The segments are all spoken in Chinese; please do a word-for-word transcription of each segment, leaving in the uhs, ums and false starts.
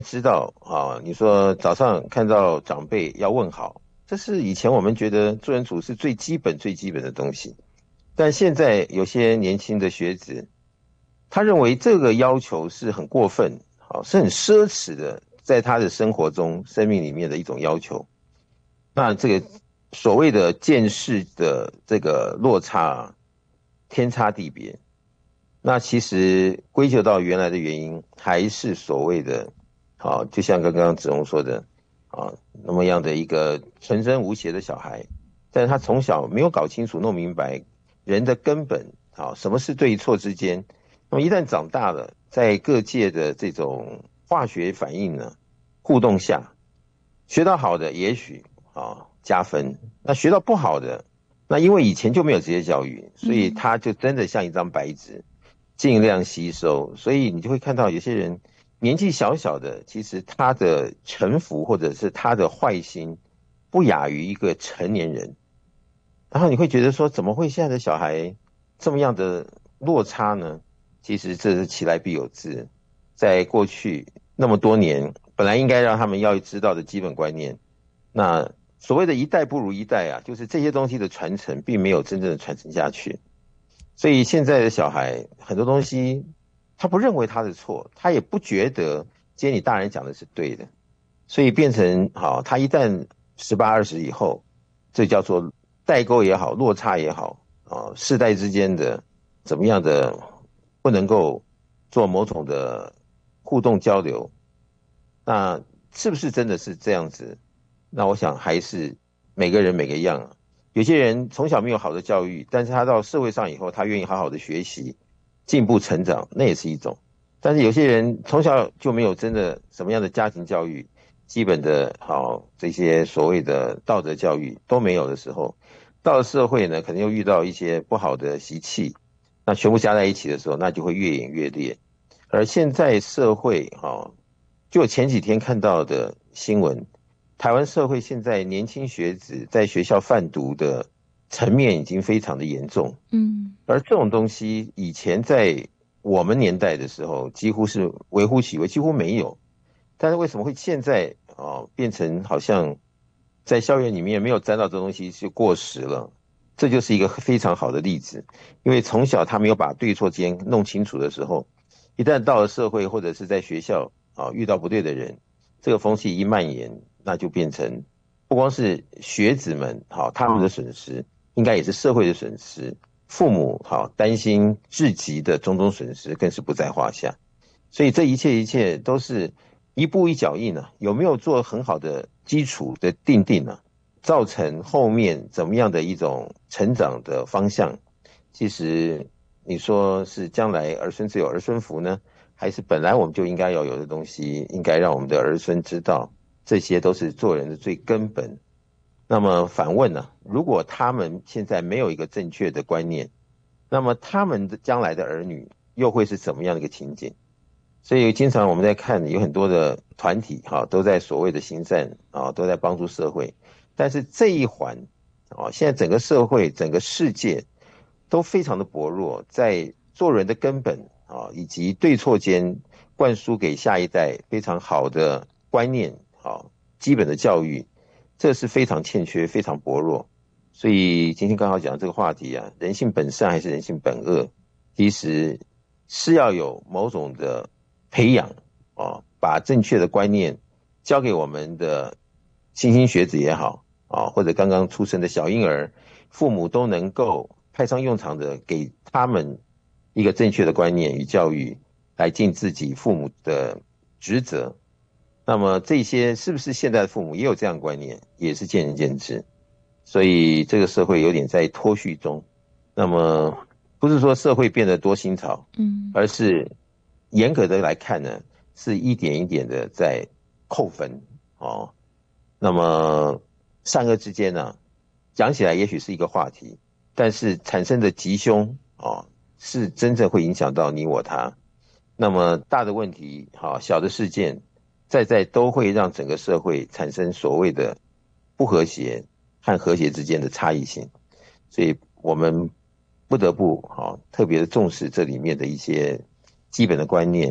知道啊，你说早上看到长辈要问好，这是以前我们觉得做人处事最基本最基本的东西。但现在有些年轻的学子，他认为这个要求是很过分，啊，是很奢侈的，在他的生活中、生命里面的一种要求。那这个所谓的见识的这个落差，天差地别。那其实归咎到原来的原因，还是所谓的，啊，就像刚刚子龙说的，啊，那么样的一个纯真无邪的小孩，但是他从小没有搞清楚、弄明白人的根本，啊，什么是对错之间。那么一旦长大了，在各界的这种化学反应呢互动下，学到好的也许啊加分，那学到不好的，那因为以前就没有职业教育，所以嗯他就真的像一张白纸。尽量吸收，所以你就会看到有些人年纪小小的，其实他的城府或者是他的坏心，不亚于一个成年人。然后你会觉得说，怎么会现在的小孩这么样的落差呢？其实这是其来必有之，在过去那么多年，本来应该让他们要知道的基本观念，那所谓的一代不如一代啊，就是这些东西的传承并没有真正的传承下去。所以现在的小孩很多东西，他不认为他的错，他也不觉得今天你大人讲的是对的，所以变成好，他一旦十八二十以后，这叫做代沟也好，落差也好啊，世代之间的怎么样的不能够做某种的互动交流，那是不是真的是这样子？那我想还是每个人每个样啊。有些人从小没有好的教育，但是他到社会上以后，他愿意好好的学习、进步成长，那也是一种。但是有些人从小就没有真的什么样的家庭教育，基本的好这些所谓的道德教育都没有的时候，到了社会呢，可能又遇到一些不好的习气，那全部加在一起的时候，那就会越演越烈。而现在社会哈，就前几天看到的新闻，台湾社会现在年轻学子在学校贩毒的层面已经非常的严重， 嗯而这种东西以前在我们年代的时候几乎是微乎其微，几乎没有。但是为什么会现在啊变成好像在校园里面没有沾到这东西就过时了？这就是一个非常好的例子，因为从小他没有把对错间弄清楚的时候，一旦到了社会或者是在学校啊遇到不对的人，这个风气一蔓延，那就变成不光是学子们好他们的损失，应该也是社会的损失，父母好担心至极的种种损失更是不在话下。所以这一切一切都是一步一脚印呢、啊，有没有做很好的基础的定定呢、啊？造成后面怎么样的一种成长的方向？其实你说是将来儿孙自有儿孙福呢，还是本来我们就应该要有的东西，应该让我们的儿孙知道，这些都是做人的最根本。那么反问呢、啊？如果他们现在没有一个正确的观念，那么他们的将来的儿女又会是怎么样的一个情景？所以经常我们在看有很多的团体哈，都在所谓的行善啊，都在帮助社会，但是这一环啊，现在整个社会、整个世界都非常的薄弱，在做人的根本啊，以及对错间灌输给下一代非常好的观念啊，基本的教育，这是非常欠缺、非常薄弱。所以今天刚好讲这个话题啊，人性本善还是人性本恶，其实是要有某种的培养啊，把正确的观念交给我们的新兴学子也好啊，或者刚刚出生的小婴儿，父母都能够派上用场的给他们一个正确的观念与教育，来尽自己父母的职责。那么这些是不是现在的父母也有这样的观念，也是见仁见智。所以这个社会有点在脱序中。那么不是说社会变得多新潮， 嗯而是严格的来看呢，是一点一点的在扣分哦。那么善恶之间呢，讲起来也许是一个话题，但是产生的吉凶哦，是真正会影响到你我他。那么大的问题，好小的事件，在在都会让整个社会产生所谓的不和谐和和谐之间的差异性，所以我们不得不好特别的重视这里面的一些基本的观念，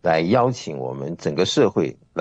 来邀请我们整个社会来。